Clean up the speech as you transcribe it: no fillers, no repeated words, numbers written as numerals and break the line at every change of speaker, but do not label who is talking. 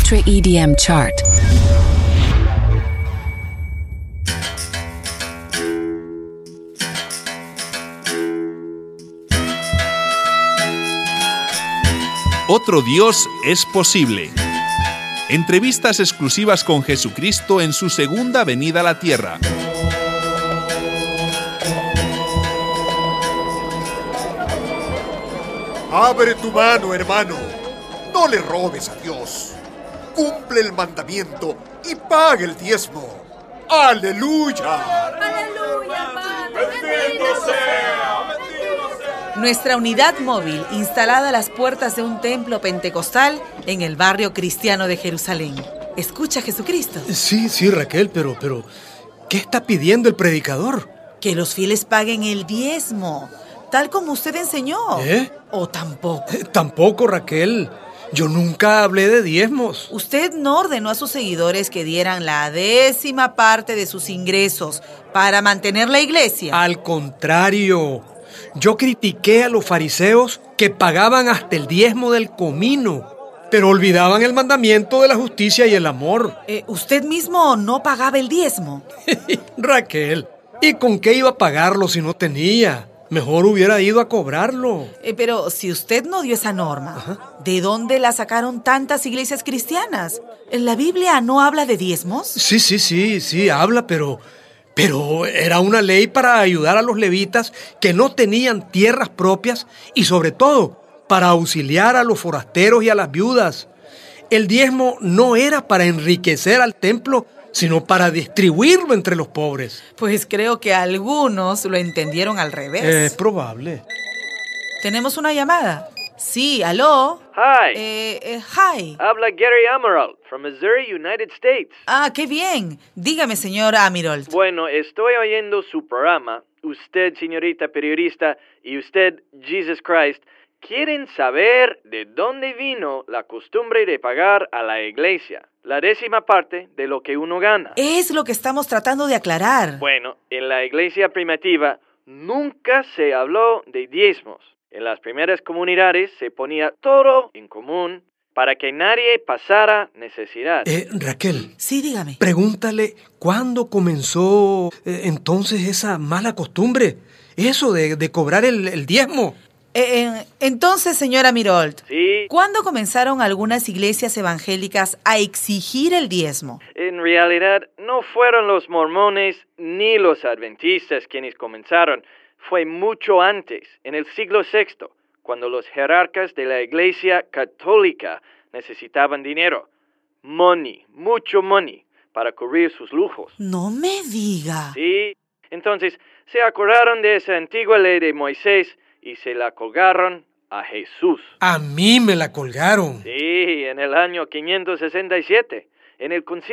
Ultra EDM Chart.
Otro Dios es posible. Entrevistas exclusivas con Jesucristo en su segunda venida a la tierra.
Abre tu mano, hermano. No le robes a Dios. Cumple el mandamiento y paga el diezmo. ¡Aleluya!
¡Aleluya, Padre!
¡Bendito sea!
Nuestra unidad móvil, instalada a las puertas de un templo pentecostal en el barrio cristiano de Jerusalén. ¿Escucha Jesucristo?
Sí, Raquel, pero ¿qué está pidiendo el predicador?
Que los fieles paguen el diezmo, tal como usted enseñó. ¿O tampoco?
Tampoco, Raquel. Yo nunca hablé de diezmos.
Usted no ordenó a sus seguidores que dieran la 10ª parte de sus ingresos para mantener la iglesia.
Al contrario, yo critiqué a los fariseos que pagaban hasta el diezmo del comino, pero olvidaban el mandamiento de la justicia y el amor.
¿Usted mismo no pagaba el diezmo?
Raquel, ¿y con qué iba a pagarlo si no tenía? Mejor hubiera ido a cobrarlo.
Pero si usted no dio esa norma, ¿de dónde la sacaron tantas iglesias cristianas? ¿La Biblia no habla de diezmos?
Sí, habla, pero era una ley para ayudar a los levitas que no tenían tierras propias y sobre todo para auxiliar a los forasteros y a las viudas. El diezmo no era para enriquecer al templo, sino para distribuirlo entre los pobres.
Pues creo que algunos lo entendieron al revés.
Es probable.
Tenemos una llamada. Sí, ¿aló?
Hi.
Hi.
Habla Gary Amaral, from Missouri, United States.
Ah, qué bien. Dígame, señor Amirold.
Bueno, estoy oyendo su programa. Usted, señorita periodista, y usted, Jesus Christ, quieren saber de dónde vino la costumbre de pagar a la iglesia la 10ª parte de lo que uno gana.
Es lo que estamos tratando de aclarar.
Bueno, en la iglesia primitiva nunca se habló de diezmos. En las primeras comunidades se ponía todo en común para que nadie pasara necesidad.
Raquel.
Sí, dígame.
Pregúntale cuándo comenzó entonces esa mala costumbre, eso de cobrar el diezmo.
Entonces, señora Mirold,
Sí.
¿cuándo comenzaron algunas iglesias evangélicas a exigir el diezmo?
En realidad, no fueron los mormones ni los adventistas quienes comenzaron. Fue mucho antes, en el siglo VI, cuando los jerarcas de la iglesia católica necesitaban dinero. Money, mucho money, para cubrir sus lujos.
No me diga.
Sí. Entonces, se acordaron de esa antigua ley de Moisés y se la colgaron a Jesús.
A mí me la colgaron.
Sí, en el año 567, en el concilio